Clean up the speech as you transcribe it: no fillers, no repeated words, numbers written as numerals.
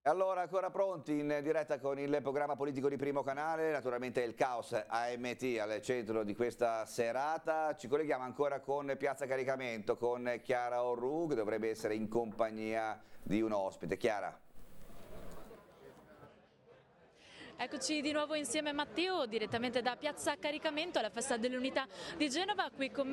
Allora, ancora pronti in diretta con il programma politico di Primo Canale, naturalmente il caos AMT al centro di questa serata. Ci colleghiamo ancora con Piazza Caricamento, con Chiara Orru, che dovrebbe essere in compagnia di un ospite. Chiara. Eccoci di nuovo insieme a Matteo, direttamente da Piazza Caricamento alla Festa dell'Unità di Genova, qui con me